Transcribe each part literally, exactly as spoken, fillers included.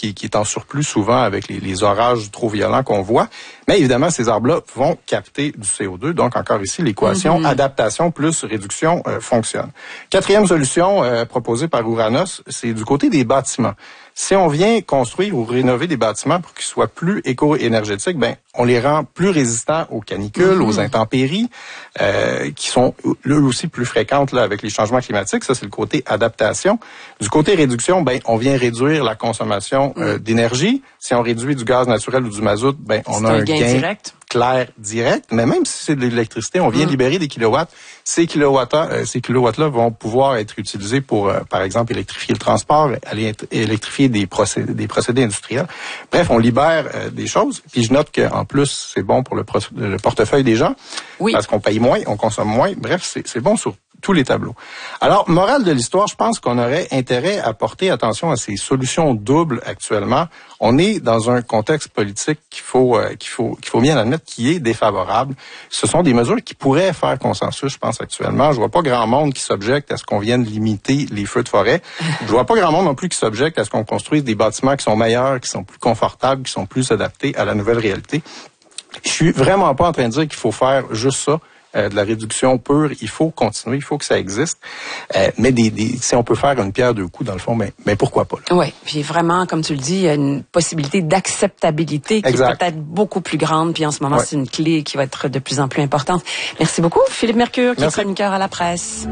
qui, qui est en surplus souvent avec les, les orages trop violents qu'on voit. Mais évidemment, ces arbres-là vont capter du C O deux. Donc, encore ici, l'équation mm-hmm. adaptation plus réduction euh, fonctionne. Quatrième solution euh, proposée par Ouranos, c'est du côté des bâtiments. Si on vient construire ou rénover des bâtiments pour qu'ils soient plus éco-énergétiques, ben on les rend plus résistants aux canicules, mmh. aux intempéries, euh, qui sont eux aussi plus fréquentes là avec les changements climatiques. Ça, c'est le côté adaptation. Du côté réduction, ben on vient réduire la consommation euh, mmh. d'énergie. Si on réduit du gaz naturel ou du mazout, ben on c'est a un, un gain, gain direct. clair direct. Mais même si c'est de l'électricité, on vient mmh. libérer des kilowatts. Ces kilowatts, euh, ces kilowatts-là vont pouvoir être utilisés pour, euh, par exemple, électrifier le transport, aller électrifier des procédés, des procédés industriels. Bref, on libère euh, des choses. Puis je note qu'en plus, c'est bon pour le, le portefeuille des gens, oui. parce qu'on paye moins, on consomme moins. Bref, c'est, c'est bon sur tous les tableaux. Alors, morale de l'histoire, je pense qu'on aurait intérêt à porter attention à ces solutions doubles actuellement. On est dans un contexte politique qu'il faut, euh, qu'il faut, qu'il faut bien admettre qui est défavorable. Ce sont des mesures qui pourraient faire consensus, je pense, actuellement. Je vois pas grand monde qui s'objecte à ce qu'on vienne limiter les feux de forêt. Je vois pas grand monde non plus qui s'objecte à ce qu'on construise des bâtiments qui sont meilleurs, qui sont plus confortables, qui sont plus adaptés à la nouvelle réalité. Je suis vraiment pas en train de dire qu'il faut faire juste ça. Euh, de la réduction pure, il faut continuer, il faut que ça existe. Euh, mais des, des, si on peut faire une pierre deux coups, dans le fond, mais, mais pourquoi pas? Oui, puis vraiment, comme tu le dis, il y a une possibilité d'acceptabilité qui exact. Est peut-être beaucoup plus grande. Puis en ce moment, ouais. c'est une clé qui va être de plus en plus importante. Merci beaucoup, Philippe Mercure, qui Merci. Est chroniqueur à la presse.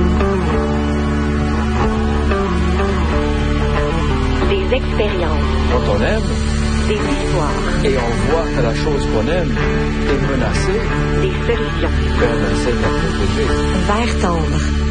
Des expériences. Quand on aime, des histoires. Et on voit que la chose qu'on aime est menacée. Des solutions. Ben, on essaie de la protéger. Vert tendre.